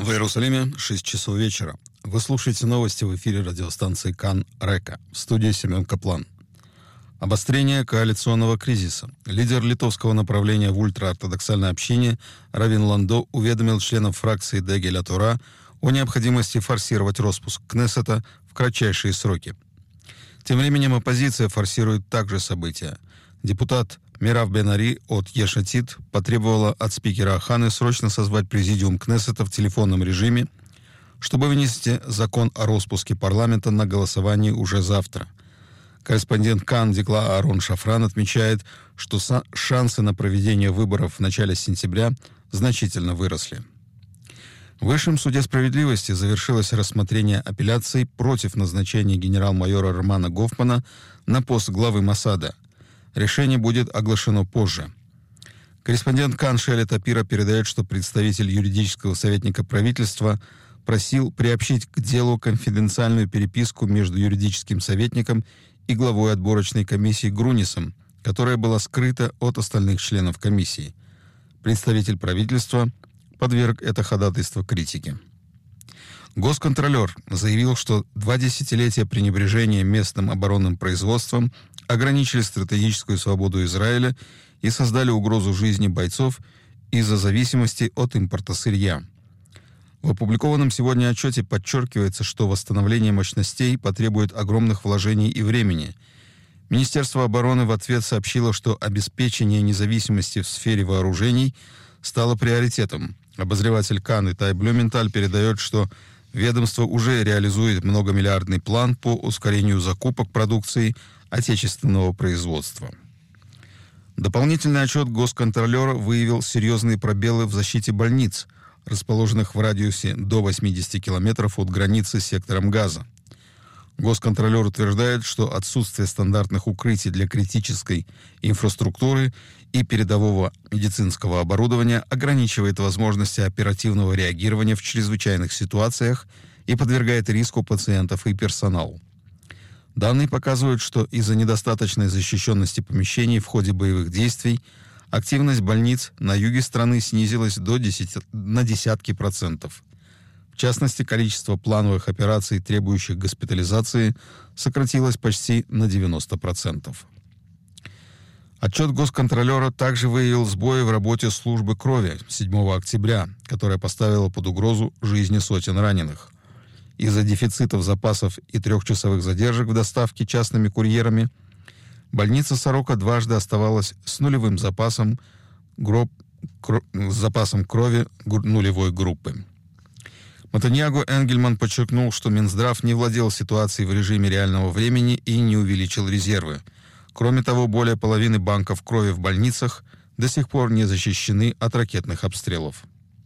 В Иерусалиме 6 часов вечера. Вы слушаете новости в эфире радиостанции Кан Река. В студии Семен Каплан. Обострение коалиционного кризиса. Лидер литовского направления в ультраортодоксальной общине Равин Ландо уведомил членов фракции Дегель ат-Тора о необходимости форсировать распуск Кнессета в кратчайшие сроки. Тем временем оппозиция форсирует также события. Депутат Мирав Бен-Ари от Еш Атид потребовала от спикера Аханы срочно созвать президиум Кнессета в телефонном режиме, чтобы вынести закон о распуске парламента на голосование уже завтра. Корреспондент Кан Дикла Аарон Шафран отмечает, что шансы на проведение выборов в начале сентября значительно выросли. В Высшем суде справедливости завершилось рассмотрение апелляций против назначения генерал-майора Романа Гофмана на пост главы Моссада. Решение будет оглашено позже. Корреспондент Кан Шели Тапира передает, что представитель юридического советника правительства просил приобщить к делу конфиденциальную переписку между юридическим советником и главой отборочной комиссии Грунисом, которая была скрыта от остальных членов комиссии. Представитель правительства подверг это ходатайство критике. Госконтролер заявил, что 2 десятилетия пренебрежения местным оборонным производством ограничили стратегическую свободу Израиля и создали угрозу жизни бойцов из-за зависимости от импорта сырья. В опубликованном сегодня отчете подчеркивается, что восстановление мощностей потребует огромных вложений и времени. Министерство обороны в ответ сообщило, что обеспечение независимости в сфере вооружений стало приоритетом. Обозреватель Кан Итай Блюменталь передает, что ведомство уже реализует многомиллиардный план по ускорению закупок продукции отечественного производства. Дополнительный отчет госконтролера выявил серьезные пробелы в защите больниц, расположенных в радиусе до 80 километров от границы с сектором Газа. Госконтролер утверждает, что отсутствие стандартных укрытий для критической инфраструктуры и передового медицинского оборудования ограничивает возможности оперативного реагирования в чрезвычайных ситуациях и подвергает риску пациентов и персоналу. Данные показывают, что из-за недостаточной защищенности помещений в ходе боевых действий активность больниц на юге страны снизилась на десятки процентов. В частности, количество плановых операций, требующих госпитализации, сократилось почти на 90%. Отчет госконтролера также выявил сбои в работе службы крови 7 октября, которая поставила под угрозу жизни сотен раненых. Из-за дефицитов запасов и 3-часовых задержек в доставке частными курьерами больница Сорока дважды оставалась с нулевым запасом крови нулевой группы. Матаньягу Энгельман подчеркнул, что Минздрав не владел ситуацией в режиме реального времени и не увеличил резервы. Кроме того, более половины банков крови в больницах до сих пор не защищены от ракетных обстрелов.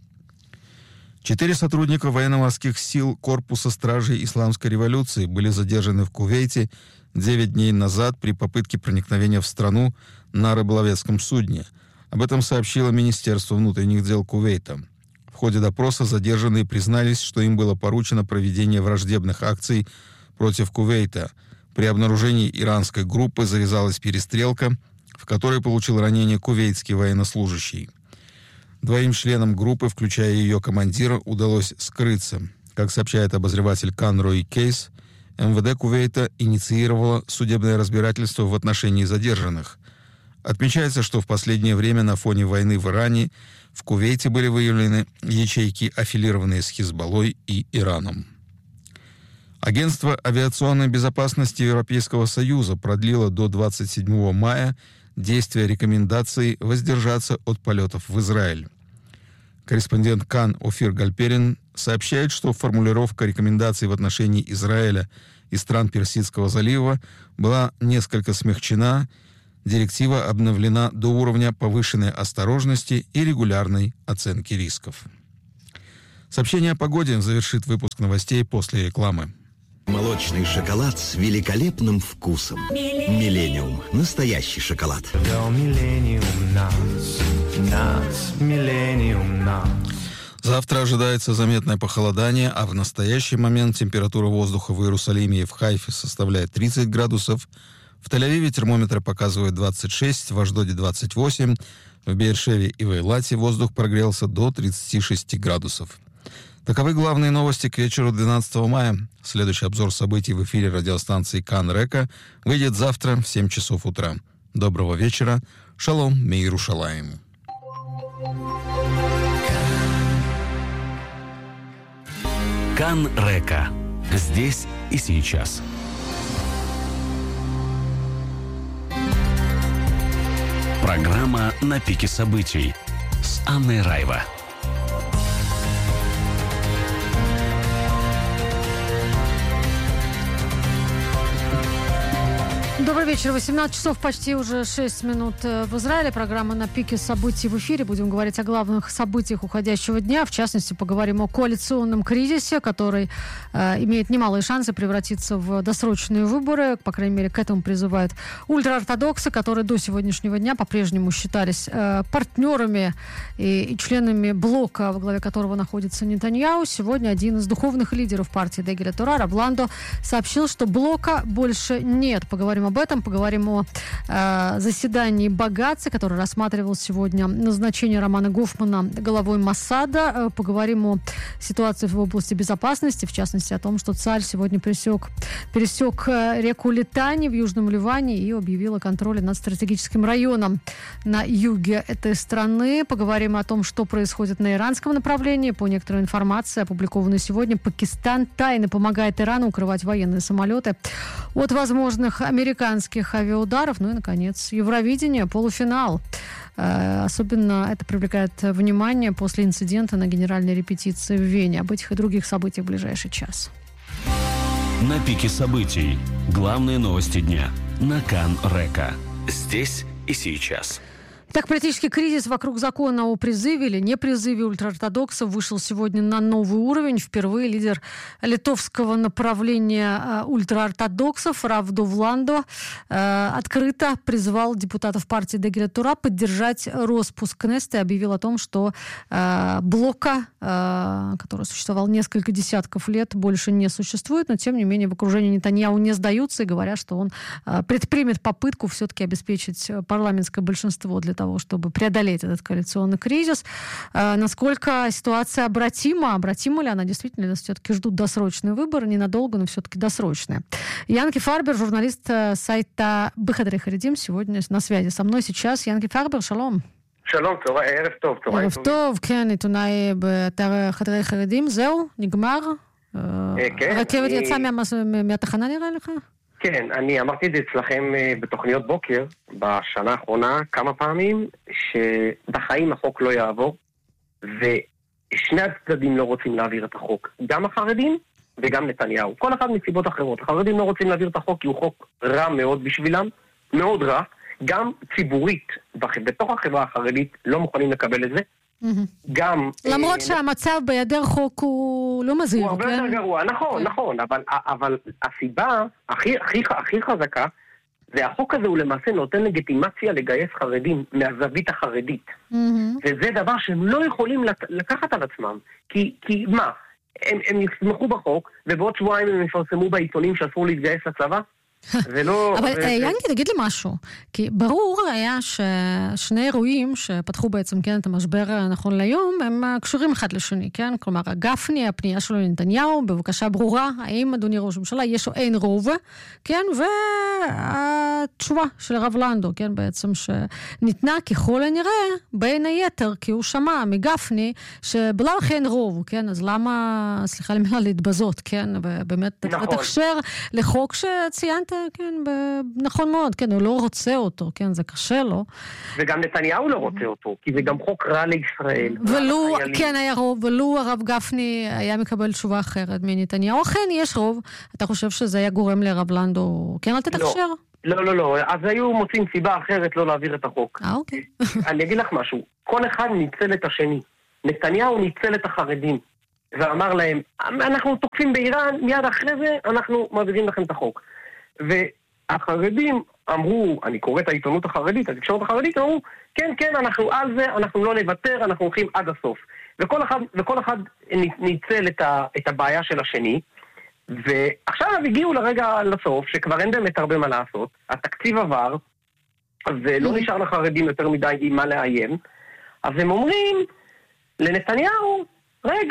4 сотрудника военно-морских сил Корпуса стражей Исламской революции были задержаны в Кувейте 9 дней назад при попытке проникновения в страну на рыболовецком судне. Об этом сообщило Министерство внутренних дел Кувейта. В ходе допроса задержанные признались, что им было поручено проведение враждебных акций против Кувейта. При обнаружении иранской группы завязалась перестрелка, в которой получил ранение кувейтский военнослужащий. 2 членам группы, включая ее командира, удалось скрыться. Как сообщает обозреватель Кан Рой Кейс, МВД Кувейта инициировало судебное разбирательство в отношении задержанных. Отмечается, что в последнее время на фоне войны в Иране в Кувейте были выявлены ячейки, аффилированные с Хизбаллой и Ираном. Агентство авиационной безопасности Европейского Союза продлило до 27 мая действие рекомендаций воздержаться от полетов в Израиль. Корреспондент Кан Офир Гальперин сообщает, что формулировка рекомендаций в отношении Израиля и стран Персидского залива была несколько смягчена, директива обновлена до уровня повышенной осторожности и регулярной оценки рисков. Сообщение о погоде завершит выпуск новостей после рекламы. Молочный шоколад с великолепным вкусом. Миллениум. Настоящий шоколад. Завтра ожидается заметное похолодание, а в настоящий момент температура воздуха в Иерусалиме и в Хайфе составляет 30 градусов. В Тель-Авиве термометры показывают 26, в Ашдоде 28, в Беэр-Шеве и в Эйлате воздух прогрелся до 36 градусов. Таковы главные новости к вечеру 12 мая. Следующий обзор событий в эфире радиостанции Кан Река выйдет завтра в 7 часов утра. Доброго вечера. Шалом, Меирушалаим. Кан Река. Здесь и сейчас. Программа «На пике событий» с Анной Райва. Добрый вечер. 18 часов, почти уже 6 минут в Израиле. Программа «На пике событий» в эфире. Будем говорить о главных событиях уходящего дня. В частности, поговорим о коалиционном кризисе, который имеет немалые шансы превратиться в досрочные выборы. По крайней мере, к этому призывают ультраортодоксы, которые до сегодняшнего дня по-прежнему считались партнерами и членами блока, во главе которого находится Нетаньяху. Сегодня один из духовных лидеров партии Дегель Тора, Рав Ландо, сообщил, что блока больше нет. Поговорим об этом, поговорим о заседании Багаца, который рассматривал сегодня назначение Романа Гофмана главой Моссада. Поговорим о ситуации в области безопасности, в частности о том, что царь сегодня пересек реку Литани в Южном Ливане и объявил о контроле над стратегическим районом на юге этой страны. Поговорим о том, что происходит на иранском направлении. По некоторой информации, опубликованной сегодня, Пакистан тайно помогает Ирану укрывать военные самолеты от возможных американских авиаударов. Ну и, наконец, Евровидение, полуфинал. Особенно это привлекает внимание после инцидента на генеральной репетиции в Вене. Об этих и других событиях в ближайший час. На пике событий. Главные новости дня. На Кан Река. Здесь и сейчас. Так, политический кризис вокруг закона о призыве или не призыве ультраортодоксов вышел сегодня на новый уровень. Впервые лидер литовского направления ультраортодоксов Рав Ландо открыто призвал депутатов партии Дегель Тора поддержать распуск Кнессета и объявил о том, что блока, который существовал несколько десятков лет, больше не существует. Но, тем не менее, в окружении Нетаньяху не сдаются и говорят, что он предпримет попытку все-таки обеспечить парламентское большинство для того, чтобы преодолеть этот коалиционный кризис. Насколько ситуация обратима? Обратима ли она? Действительно, нас все-таки ждут досрочные выборы. Ненадолго, но все-таки досрочные. Янки Фарбер, журналист сайта Бехадрей Харидим, сегодня на связи со мной сейчас. Янки Фарбер, шалом. שלום, ערב טוב. ערב טוב, כן, עיתונאי באתר חדרי חרדים. זהו? נגמר? הרכבת יצאה מהתחנה נראה לך? כן, אני אמרתי את זה אצלכם בתוכניות בוקר, בשנה האחרונה, כמה פעמים, שבחיים החוק לא יעבור, ושני הצדדים לא רוצים להעביר את החוק. גם החרדים וגם נתניהו. כל אחד מסיבות אחרות. החרדים לא רוצים להעביר את החוק כי הוא חוק רע מאוד בשבילם, מאוד רע. גם ציבורית, בתוך החברה החרדית, לא מוכנים לקבל את זה. גם... למרות שהמצב בידר חוק הוא לא מזהיר, הוא הרבה יותר גרוע, נכון, אבל הסיבה הכי חזקה, זה החוק הזה הוא למעשה נותן לגיטימציה לגייס חרדים מהזווית החרדית. וזה דבר שהם לא יכולים לקחת על עצמם. כי מה? הם יסמכו בחוק, ובעוד שבועיים הם יפרסמו בעיתונים שאסור להתגייס לצבא? אבל ינקי, תגיד לי משהו, כי ברור היה ששני אירועים שפתחו בעצם את המשבר נכון ליום, הם קשורים אחד לשני, כן? כלומר, גפני, הפנייה שלו לנתניהו, בבקשה ברורה, האם אדוני ראש הממשלה יש או אין רוב, כן? והתשובה של הרב לנדו, כן? בעצם שניתנה ככל הנראה בין היתר, כי הוא שמע מגפני שבלא הכי אין רוב, כן? אז למה, סליחה למילה, להתבזות, כן? ובאמת לתקשר לחוק שציינת כן, נכון מאוד, כן, הוא לא רוצה אותו, כן, זה קשה לו. וגם נתניהו לא רוצה אותו, כי זה גם חוק רע לישראל. ולו, כן, היה רוב, ולו הרב גפני היה מקבל תשובה אחרת מנתניהו. אכן, יש רוב. אתה חושב שזה היה גורם לרב לנדו, כן, אל תתקשר? לא, אז היו מוצאים סיבה אחרת לא להעביר את החוק. אוקיי. אני אגיד לך משהו, כל אחד ניצל את השני. נתניהו ניצל את החרדים, ואמר להם, אנחנו תוקפים באיראן, מיד אחרי זה אנחנו מעבירים לכם את החוק. והחרדים אמרו, אני קורא את העיתונות החרדית, התקשורת החרדית, אמרו, כן, אנחנו על זה, אנחנו לא נוותר, אנחנו הולכים עד הסוף. וכל אחד ניצל את הבעיה של השני, ועכשיו הגיעו לרגע לסוף, שכבר אין באמת הרבה מה לעשות, התקציב עבר, אז לא נשאר לחרדים יותר מדי עם מה לאיים, אז הם אומרים לנתניהו, רגע,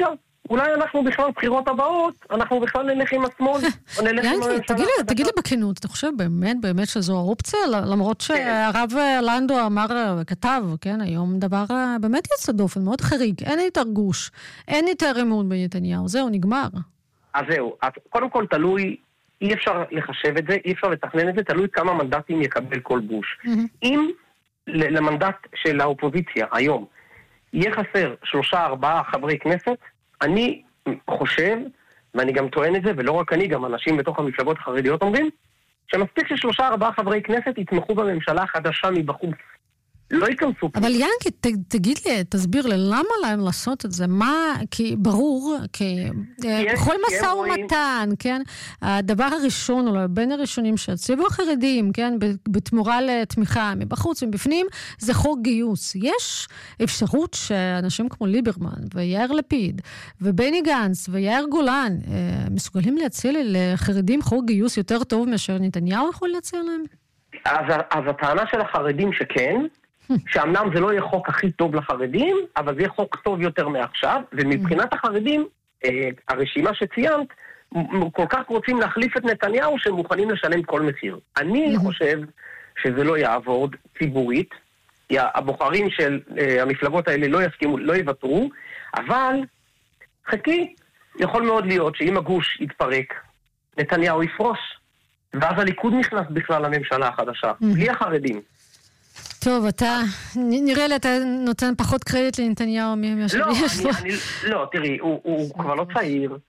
אולי אנחנו בכלל בחירות הבאות, אנחנו בכלל נלך עם השמאל, או נלך עם הממשלה. תגיד לי בכנות, אתה חושב באמת שזו האופציה? למרות שהרב לנדו אמר וכתב, כן, היום דבר באמת יצא דופן, מאוד חריג, אין יותר גוש, אין יותר אמון בנתניהו, זהו, נגמר. אז זהו, קודם כל תלוי, אי אפשר לחשב את זה, אי אפשר לתכנן את זה, תלוי כמה מנדטים יקבל כל גוש. אם למנדט של האופוזיציה היום יהיה חסר 3-4 חברי כנסת, אני חושב, ואני גם טוען את זה, ולא רק אני, גם אנשים בתוך המפלגות החרדיות אומרים, שמספיק ש3-4 חברי כנסת יתמכו בממשלה חדשה מבחוץ. לא ייכנסו פה. אבל ינקי, תגיד לי, תסביר לי, למה להם לעשות את זה? מה, כי ברור, בכל משא ומתן, כן, הדבר הראשון, אולי בין הראשונים שהציבו החרדים, כן, בתמורה לתמיכה מבחוץ ומבפנים, זה חוק גיוס. יש אפשרות שאנשים כמו ליברמן ויאיר לפיד ובני גנץ ויאיר גולן מסוגלים להציע לחרדים חוק גיוס יותר טוב מאשר נתניהו יכול להציע להם? אז הטענה של החרדים שכן, שאמנם זה לא יהיה חוק הכי טוב לחרדים, אבל זה יהיה חוק טוב יותר מעכשיו, ומבחינת החרדים, הרשימה שציינת, כל כך רוצים להחליף את נתניהו שהם מוכנים לשלם כל מחיר. אני חושב שזה לא יעבוד ציבורית, הבוחרים של המפלגות האלה לא יסכימו, לא יוותרו, אבל חכי, יכול מאוד להיות שאם הגוש יתפרק, נתניהו יפרוש, ואז הליכוד נכנס בכלל לממשלה החדשה, בלי החרדים. טוב, אתה, נראה לי אתה נותן פחות קרדיט לנתניהו שיש לו. לא, תראי, הוא כבר לא צעיר,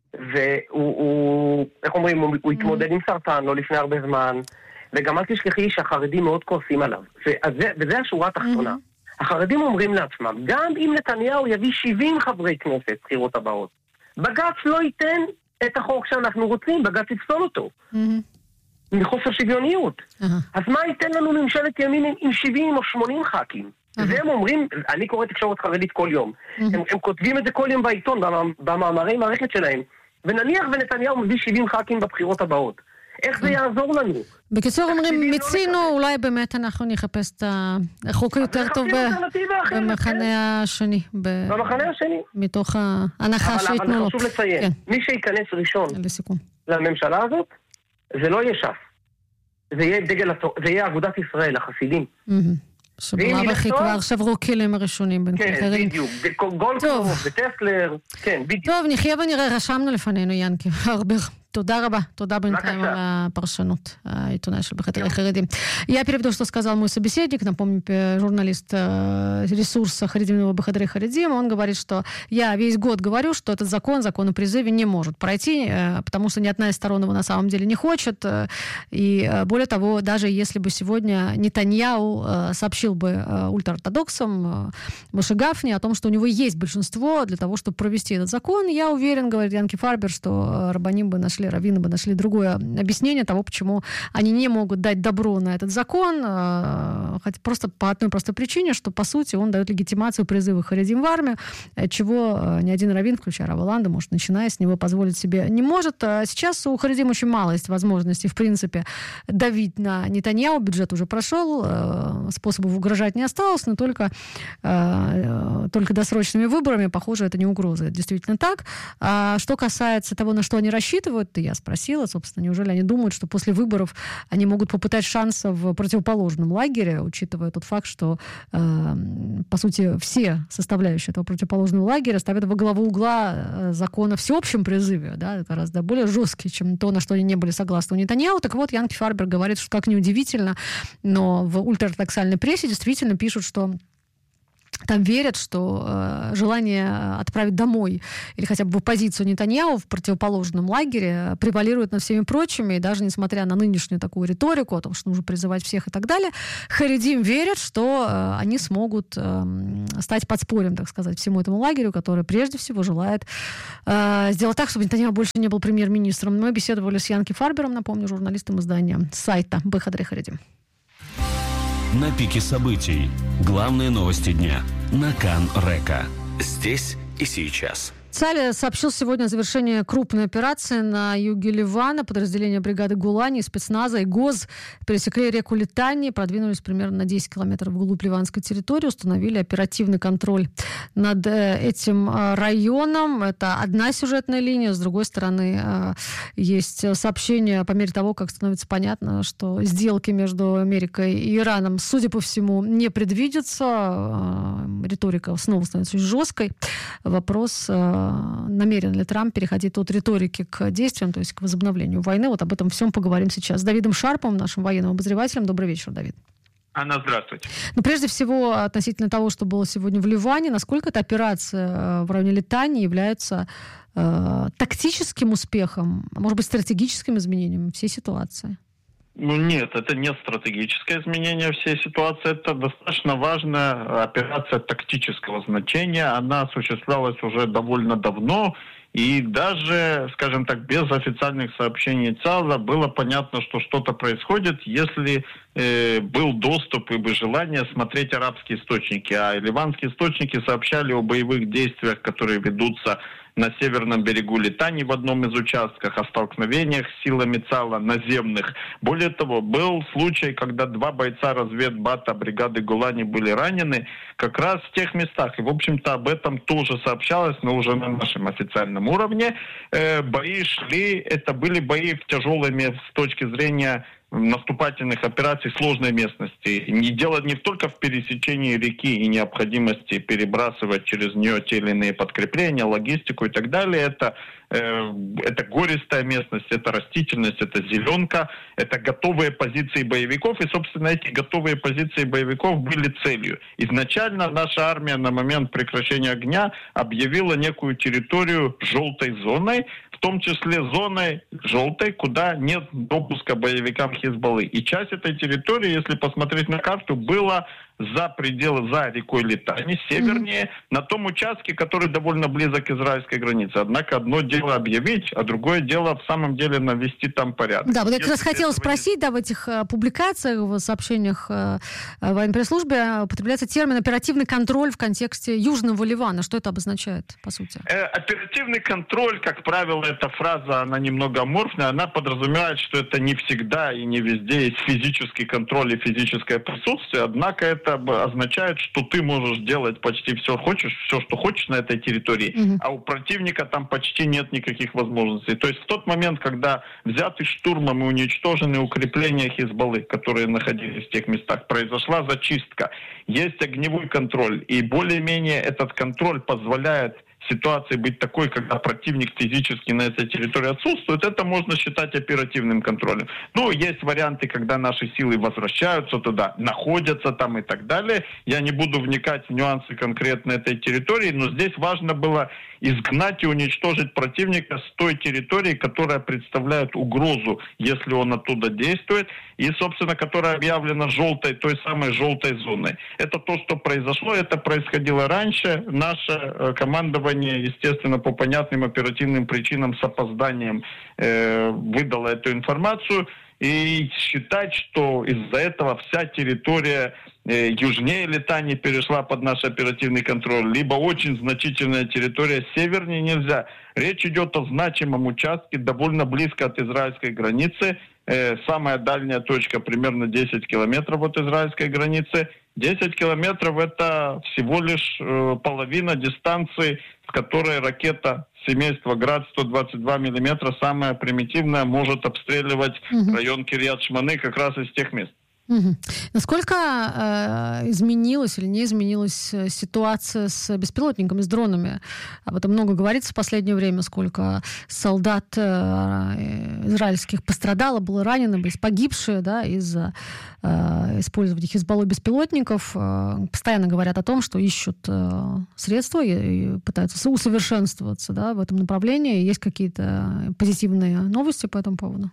והוא, איך אומרים, הוא התמודד עם סרטן לא לפני הרבה זמן, וגם אל תשכחי שהחרדים מאוד כועסים עליו. וזה השורה התחתונה. החרדים אומרים לעצמם, גם אם נתניהו יביא 70 חברי כנסת בחירות הבאות, בג"ץ לא ייתן את החוק שאנחנו רוצים, בג"ץ יפסול אותו. מחוסר שוויוניות. אז מה ייתן לנו ממשלת ימין עם 70 או 80 ח"כים? והם אומרים, אני קורא תקשורת חרדית כל יום, הם כותבים את זה כל יום בעיתון, במאמרי מערכת שלהם, ונניח ונתניהו מביא 70 ח"כים בבחירות הבאות. איך זה יעזור לנו? בקיצור אומרים, מצינו, אולי באמת אנחנו נחפש את החוק היותר טוב במחנה השני. במחנה השני. מתוך ההנחה שיתנו לו. אבל חשוב לציין, מי שייכנס ראשון לממשלה הזאת, זה לא יהיה ש"ס. זה יהיה אגודת ישראל, החסידים. שבלב הכי כבר שברו כלים הראשונים בין כן, אחרים. בדיוק. גולדקנופ וטסלר. כן, בדיוק. טוב, נחיה ונראה, רשמנו לפנינו, ינקי הרבר. Туда раба, туда бинтаем на паршанут, העיתונאי של בחדר החרדים. Я переведу, что сказал мой собеседник, напомню, журналист ресурса Харидимного Бахадре Харидим, он говорит, что я весь год говорю, что этот закон о призыве не может пройти, потому что ни одна из сторон его на самом деле не хочет, и более того, даже если бы сегодня Нетаньяху сообщил бы ультраортодоксам Моше Гафни о том, что у него есть большинство для того, чтобы провести этот закон, я уверен, говорит Янки Фарбер, что рабаним бы нашли, раввины бы нашли другое объяснение того, почему они не могут дать добро на этот закон, хотя просто по одной простой причине, что, по сути, он дает легитимацию призыва харидим в армию, чего ни один раввин, включая Рава Ланда, может, начиная с него, позволить себе не может. Сейчас у харидим очень мало есть возможностей, в принципе, давить на Нетаньяху. Бюджет уже прошел, способов угрожать не осталось, но только досрочными выборами, похоже, это не угроза. Это действительно так. Что касается того, на что они рассчитывают, я спросила, собственно, неужели они думают, что после выборов они могут попытать шанса в противоположном лагере, учитывая тот факт, что, по сути, все составляющие этого противоположного лагеря ставят во главу угла закон о всеобщем призыве, да, гораздо более жесткий, чем то, на что они не были согласны у Нетаньяху. Так вот, Янки Фарбер говорит, что, как неудивительно, но в ультраортодоксальной прессе действительно пишут, что там верят, что желание отправить домой или хотя бы в оппозицию Нетаньяху в противоположном лагере превалирует над всеми прочими, и даже несмотря на нынешнюю такую риторику о том, что нужно призывать всех и так далее, харидим верят, что они смогут стать подспорьем, так сказать, всему этому лагерю, который прежде всего желает сделать так, чтобы Нетаньяху больше не был премьер-министром. Мы беседовали с Янки Фарбером, напомню, журналистом издания сайта Бехадре Харидим. На пике событий. Главные новости дня. На Кан Река. Здесь и сейчас. Цаль сообщил сегодня о завершении крупной операции на юге Ливана. Подразделения бригады Гулани, спецназа и ГОЗ пересекли реку Литани, продвинулись примерно на 10 километров вглубь ливанской территории, установили оперативный контроль над этим районом. Это одна сюжетная линия. С другой стороны, есть сообщение по мере того, как становится понятно, что сделки между Америкой и Ираном, судя по всему, не предвидятся. Риторика снова становится очень жесткой. Вопрос, намерен ли Трамп переходить от риторики к действиям, то есть к возобновлению войны. Вот об этом всем поговорим сейчас с Давидом Шарповым, нашим военным обозревателем. Добрый вечер, Давид. Анна, здравствуйте. Ну, прежде всего, относительно того, что было сегодня в Ливане, насколько эта операция в районе Литани является тактическим успехом, а может быть, стратегическим изменением всей ситуации? Ну нет, это не стратегическое изменение всей ситуации, это достаточно важная операция тактического значения. Она осуществлялась уже довольно давно, и даже, скажем так, без официальных сообщений ЦАЛа было понятно, что что-то происходит, если был доступ и желание смотреть арабские источники. А ливанские источники сообщали о боевых действиях, которые ведутся на северном берегу Литани в одном из участков, о столкновениях с силами ЦАЛа наземных. Более того, был случай, когда 2 бойца разведбата бригады Гулани были ранены как раз в тех местах. И, в общем-то, об этом тоже сообщалось, но уже на нашем официальном уровне. Бои шли, это были бои в тяжелой с точки зрения наступательных операций сложной местности. Дело не только в пересечении реки и необходимости перебрасывать через нее те или иные подкрепления, логистику и так далее. Это гористая местность, это растительность, это зеленка, это готовые позиции боевиков. И, собственно, эти готовые позиции боевиков были целью. Изначально наша армия на момент прекращения огня объявила некую территорию желтой зоной, в том числе зоной желтой, куда нет допуска боевикам Хизбаллы. И часть этой территории, если посмотреть на карту, была за пределы, за рекой Литани, севернее, на том участке, который довольно близок к израильской границе. Однако одно дело объявить, а другое дело в самом деле навести там порядок. Да, вот я как раз хотела спросить, да, в этих публикациях, в сообщениях военной пресс-службе употребляется термин «оперативный контроль» в контексте Южного Ливана. Что это обозначает, по сути? Оперативный контроль, как правило, эта фраза, она немного аморфная, она подразумевает, что это не всегда и не везде есть физический контроль и физическое присутствие, однако это означает, что ты можешь делать почти все, что хочешь на этой территории, а у противника там почти нет никаких возможностей. То есть в тот момент, когда взяты штурмом и уничтожены укрепления Хизбаллы, которые находились в тех местах, произошла зачистка, есть огневой контроль, и более-менее этот контроль позволяет ситуации быть такой, когда противник физически на этой территории отсутствует, это можно считать оперативным контролем. Ну, есть варианты, когда наши силы возвращаются туда, находятся там и так далее. Я не буду вникать в нюансы конкретно этой территории, но здесь важно было изгнать и уничтожить противника с той территории, которая представляет угрозу, если он оттуда действует, и, собственно, которая объявлена желтой, той самой желтой зоной. Это то, что произошло, это происходило раньше. Наше командование, естественно, по понятным оперативным причинам с опозданием выдало эту информацию. И считать, что из-за этого вся территория южнее Литани перешла под наш оперативный контроль, либо очень значительная территория севернее, нельзя. Речь идет о значимом участке, довольно близко от израильской границы. Самая дальняя точка примерно 10 километров от израильской границы. 10 километров — это всего лишь половина дистанции, с которой ракета семейства «Град» 122 миллиметра, самая примитивная, может обстреливать район Кирьят-Шманы как раз из тех мест. Насколько изменилась или не изменилась ситуация с беспилотниками, с дронами? Об этом много говорится в последнее время, сколько солдат израильских пострадало, было ранено, были погибшие, да, из-за использования Хизбаллой беспилотников. Постоянно говорят о том, что ищут средства и пытаются усовершенствоваться, да, в этом направлении. Есть какие-то позитивные новости по этому поводу?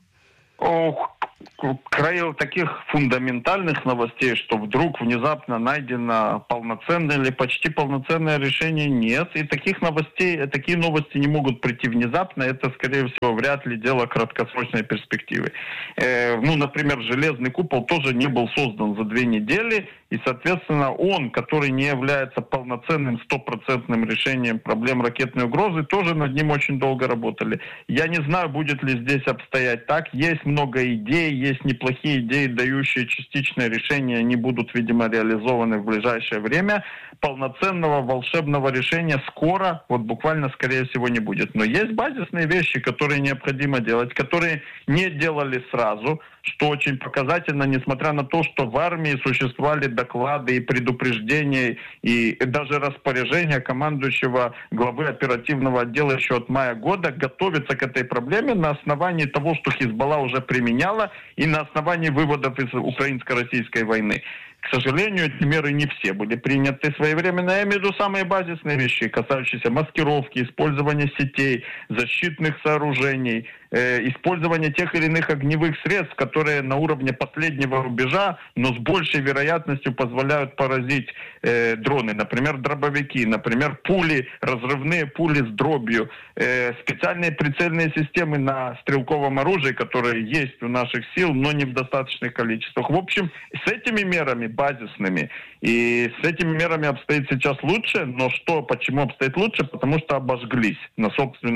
Краю таких фундаментальных новостей, что вдруг внезапно найдено полноценное или почти полноценное решение, нет. И такие новости не могут прийти внезапно. Это, скорее всего, вряд ли дело краткосрочной перспективы. Например, железный купол тоже не был создан за 2 недели. И, соответственно, он, который не является полноценным, стопроцентным решением проблем ракетной угрозы, тоже над ним очень долго работали. Я не знаю, будет ли здесь обстоять так. Есть много идей, есть неплохие идеи, дающие частичное решение. Они будут, видимо, реализованы в ближайшее время. Полноценного волшебного решения скоро, вот буквально, скорее всего, не будет. Но есть базисные вещи, которые необходимо делать, которые не делали сразу, что очень показательно, несмотря на то, что в армии существовали доклады и предупреждения, и даже распоряжения командующего главы оперативного отдела еще от мая года готовиться к этой проблеме на основании того, что Хизбалла уже применяла, и на основании выводов из украинско-российской войны. К сожалению, эти меры не все были приняты своевременно. Я имею в виду самые базисные вещи, касающиеся маскировки, использования сетей, защитных сооружений, использования тех или иных огневых средств, которые на уровне последнего рубежа, но с большей вероятностью позволяют поразить дроны. Например, дробовики, например, пули, разрывные пули с дробью, специальные прицельные системы на стрелковом оружии, которые есть у наших сил, но не в достаточных количествах. В общем, с этими мерами базисными и с этими мерами обстоит сейчас лучше, но почему обстоит лучше? Потому что обожглись на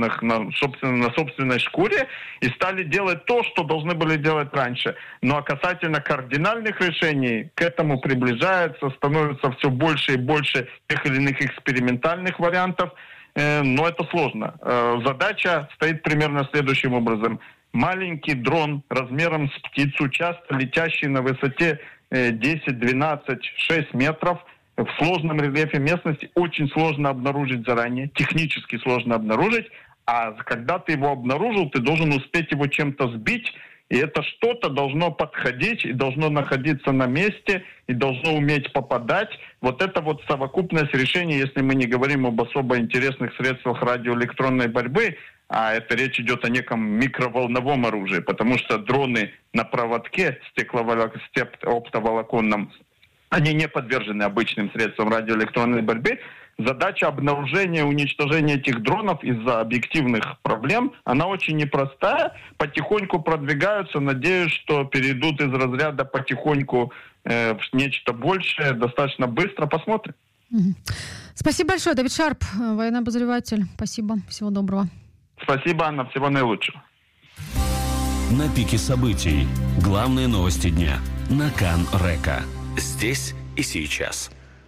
собственной шкуре и стали делать то, что должны были делать раньше. Ну а касательно кардинальных решений, к этому приближается, становится все больше и больше тех или иных экспериментальных вариантов, но это сложно. Задача стоит примерно следующим образом. Маленький дрон размером с птицу, часто летящий на высоте 10, 12, 6 метров, в сложном рельефе местности очень сложно обнаружить заранее, технически сложно обнаружить, а когда ты его обнаружил, ты должен успеть его чем-то сбить, и это что-то должно подходить, и должно находиться на месте, и должно уметь попадать. Вот это вот совокупность решений, если мы не говорим об особо интересных средствах радиоэлектронной борьбы, а это речь идет о неком микроволновом оружии, потому что дроны на проводке оптоволоконном, они не подвержены обычным средствам радиоэлектронной борьбы. Задача обнаружения, уничтожения этих дронов из-за объективных проблем, она очень непростая. Потихоньку продвигаются, надеюсь, что перейдут из разряда потихоньку в нечто большее, достаточно быстро. Посмотрим. Спасибо большое. Давид Шарп, военный обозреватель. Спасибо. Всего доброго. Спасибо, Анна. Всего наилучшего. На пике событий. Главные новости дня. На Кан Река. Здесь и сейчас.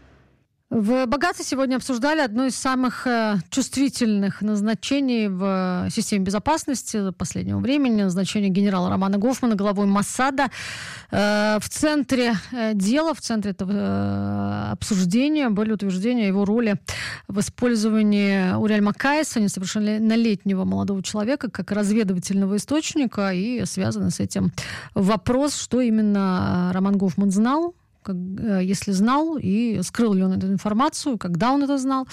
В Багаце сегодня обсуждали одно из самых чувствительных назначений в системе безопасности последнего времени. Назначение генерала Романа Гофмана главой Моссада. В центре дела, в центре этого обсуждения были утверждения о его роли в использовании Урель Макаеса, несовершеннолетнего молодого человека, как разведывательного источника. И связанный с этим вопрос, что именно Роман Гофман знал, если знал, и скрыл ли он эту информацию, когда он это знал,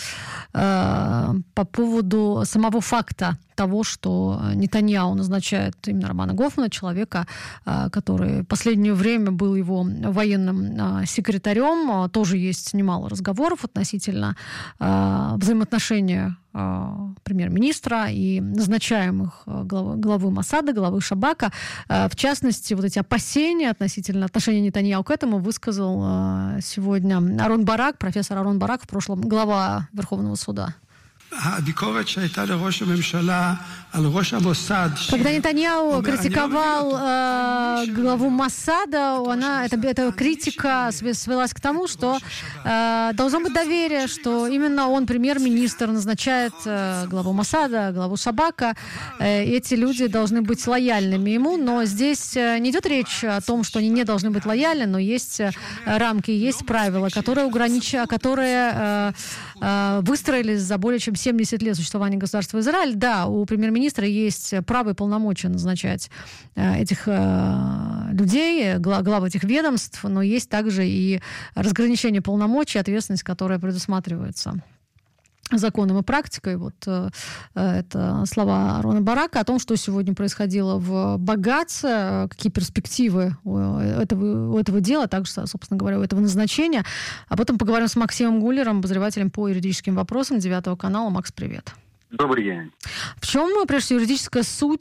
по поводу самого факта того, что Нетаньяху назначает именно Романа Гофмана, человека, который в последнее время был его военным секретарем. Тоже есть немало разговоров относительно взаимоотношения премьер-министра и назначаемых главы Моссада, главы Шабака. В частности, вот эти опасения относительно отношения Нетаньяху к этому высказал сегодня Арон Барак, профессор Арон Барак, в прошлом глава Верховного суда. Когда Нетаньяху критиковал главу Моссада, эта критика свелась к тому, что должно быть доверие, что именно он, премьер-министр, назначает главу Моссада, главу Шабака. Эти люди должны быть лояльными ему, но здесь не идет речь о том, что они не должны быть лояльны, но есть рамки, есть правила, которые выстроились за более чем 70 лет существования государства Израиль. Да, у премьер-министра есть право и полномочия назначать этих людей, глав этих ведомств, но есть также и разграничение полномочий, ответственность, которая предусматривается законом и практикой. Вот это слова Арона Барака о том, что сегодня происходило в Багаце, какие перспективы у этого дела, также, собственно говоря, у этого назначения. Об этом поговорим с Максимом Гуллером, обозревателем по юридическим вопросам 9 канала. Макс, привет. Добрый день. В чем, прежде всего, юридическая суть